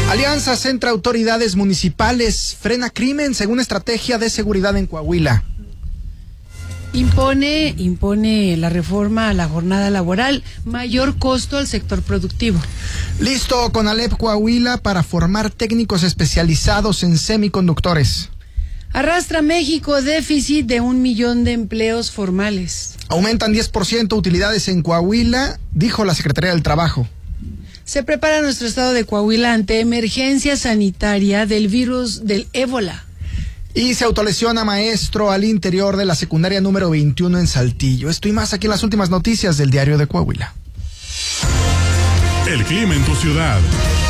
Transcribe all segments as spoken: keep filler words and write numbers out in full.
Alianza centra autoridades municipales, frena crimen según estrategia de seguridad en Coahuila. Impone, impone la reforma a la jornada laboral, mayor costo al sector productivo. Listo Conalep Coahuila para formar técnicos especializados en semiconductores. Arrastra México déficit de un millón de empleos formales. Aumentan diez por ciento utilidades en Coahuila, dijo la Secretaría del Trabajo. Se prepara nuestro estado de Coahuila ante emergencia sanitaria del virus del ébola. Y se autolesiona maestro al interior de la secundaria número veintiuno en Saltillo. Esto y más aquí en las últimas noticias del Diario de Coahuila. El clima en tu ciudad.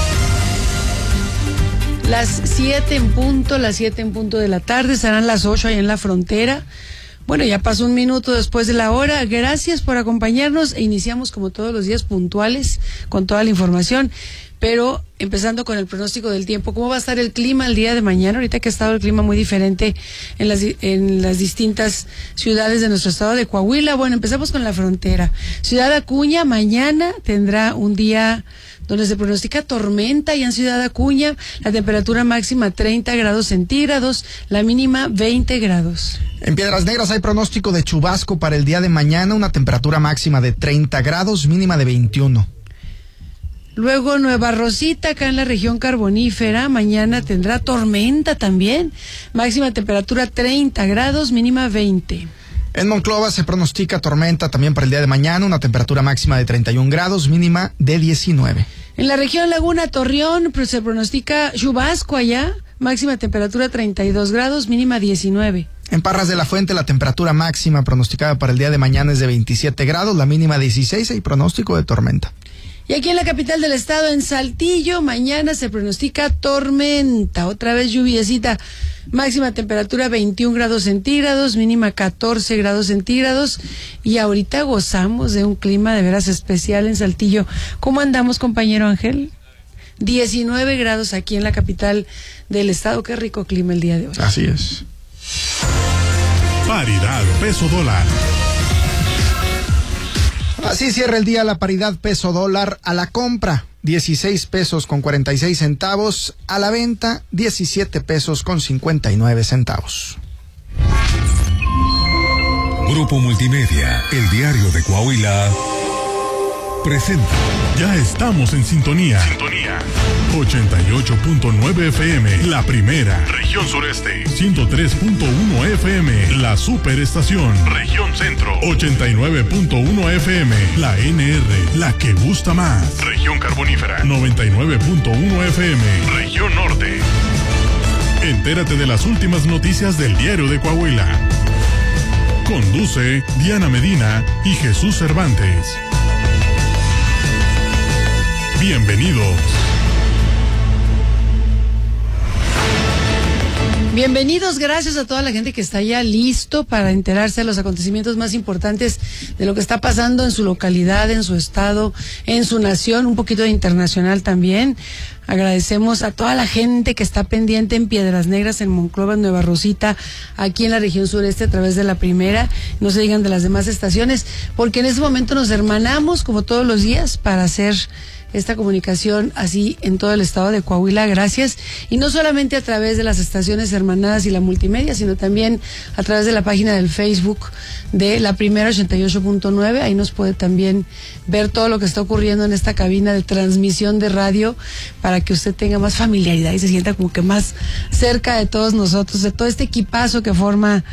Las siete en punto, las siete en punto de la tarde, serán las ocho ahí en la frontera. Bueno, ya pasó un minuto después de la hora. Gracias por acompañarnos e iniciamos como todos los días puntuales con toda la información. Pero empezando con el pronóstico del tiempo, ¿cómo va a estar el clima el día de mañana? Ahorita que ha estado el clima muy diferente en las, en las distintas ciudades de nuestro estado de Coahuila. Bueno, empezamos con la frontera. Ciudad Acuña mañana tendrá un día donde se pronostica tormenta, y en Ciudad Acuña la temperatura máxima treinta grados centígrados, la mínima veinte grados. En Piedras Negras hay pronóstico de chubasco para el día de mañana, una temperatura máxima de treinta grados, mínima de veintiuno. Luego Nueva Rosita, acá en la región carbonífera, mañana tendrá tormenta también, máxima temperatura treinta grados, mínima veinte. En Monclova se pronostica tormenta también para el día de mañana, una temperatura máxima de treinta y un grados, mínima de diecinueve. En la región Laguna Torreón pues, se pronostica chubasco allá, máxima temperatura treinta y dos grados, mínima diecinueve. En Parras de la Fuente la temperatura máxima pronosticada para el día de mañana es de veintisiete grados, la mínima dieciséis y pronóstico de tormenta. Y aquí en la capital del estado, en Saltillo, mañana se pronostica tormenta, otra vez lluviecita, máxima temperatura veintiún grados centígrados, mínima catorce grados centígrados, y ahorita gozamos de un clima de veras especial en Saltillo. ¿Cómo andamos, compañero Ángel? diecinueve grados aquí en la capital del estado, qué rico clima el día de hoy. Así es. Paridad peso dólar. Así cierra el día la paridad peso dólar. A la compra dieciséis pesos con cuarenta y seis centavos, a la venta diecisiete pesos con cincuenta y nueve centavos. Grupo Multimedia, el Diario de Coahuila, presenta. Ya estamos en sintonía. Sintonía. ochenta y ocho punto nueve F M, la primera. Región Sureste. ciento tres punto uno F M, la superestación. Región Centro. ochenta y nueve punto uno F M, la N R, la que gusta más. Región Carbonífera. noventa y nueve punto uno F M, Región Norte. Entérate de las últimas noticias del Diario de Coahuila. Conduce Diana Medina y Jesús Cervantes. Bienvenidos. Bienvenidos, gracias a toda la gente que está ya listo para enterarse de los acontecimientos más importantes de lo que está pasando en su localidad, en su estado, en su nación, un poquito de internacional también. Agradecemos a toda la gente que está pendiente en Piedras Negras, en Monclova, en Nueva Rosita, aquí en la región sureste a través de la primera, no se digan de las demás estaciones, porque en este momento nos hermanamos como todos los días para hacer esta comunicación así en todo el estado de Coahuila, gracias, y no solamente a través de las estaciones hermanadas y la multimedia, sino también a través de la página del Facebook de la primera ochenta y ocho punto nueve, ahí nos puede también ver todo lo que está ocurriendo en esta cabina de transmisión de radio, para que usted tenga más familiaridad y se sienta como que más cerca de todos nosotros, de todo este equipazo que forma